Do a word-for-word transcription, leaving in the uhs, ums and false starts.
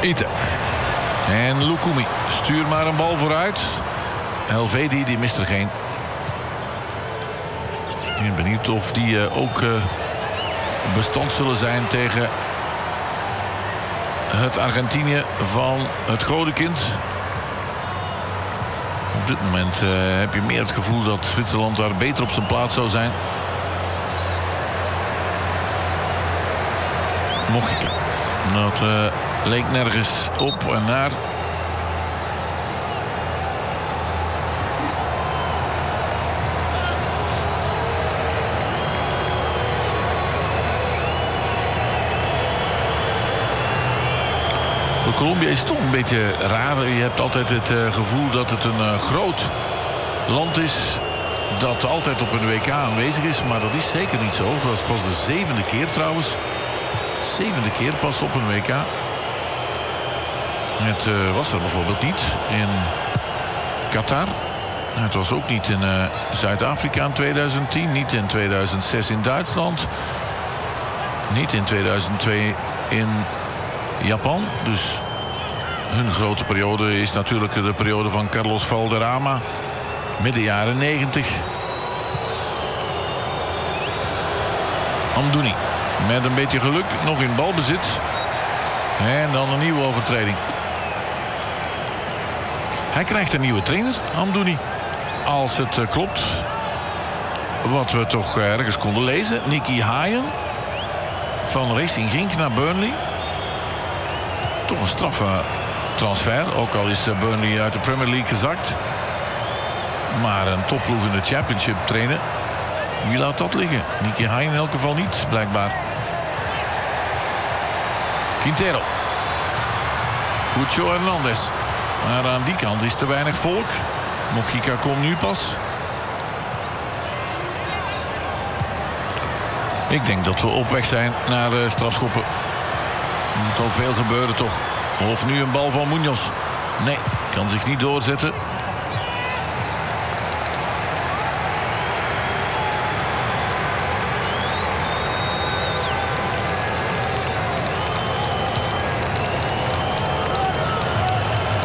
Ite. En Lukumi. Stuur maar een bal vooruit. Helvedi, die mist er geen. Ik ben benieuwd of die uh, ook uh, bestand zullen zijn tegen het Argentinië van het Godekind. Op dit moment uh, heb je meer het gevoel dat Zwitserland daar beter op zijn plaats zou zijn. Mochica. Dat uh, leek nergens op en naar. Voor Colombia is het toch een beetje raar. Je hebt altijd het uh, gevoel dat het een uh, groot land is dat altijd op een W K aanwezig is. Maar dat is zeker niet zo. Dat was pas de zevende keer trouwens. Zevende keer pas op een W K. Het uh, was er bijvoorbeeld niet in Qatar. Het was ook niet in uh, Zuid-Afrika in tweeduizend tien. Niet in tweeduizend zes in Duitsland. Niet in tweeduizend twee in Japan. Dus hun grote periode is natuurlijk de periode van Carlos Valderrama. Midden jaren negentig. Amdouni. Met een beetje geluk nog in balbezit. En dan een nieuwe overtreding. Hij krijgt een nieuwe trainer, Amdouni. Als het uh, klopt. Wat we toch uh, ergens konden lezen. Nicky Hayen. Van Racing Genk naar Burnley. Toch een straffe transfer. Ook al is uh, Burnley uit de Premier League gezakt. Maar een topploeg in de Championship trainen. Wie laat dat liggen? Nicky Hayen in elk geval niet, blijkbaar. Quintero. Cucho Hernandez. Maar aan die kant is te weinig volk. Mojica komt nu pas. Ik denk dat we op weg zijn naar uh, strafschoppen. Er moet al veel gebeuren toch. Of nu een bal van Munoz. Nee, kan zich niet doorzetten.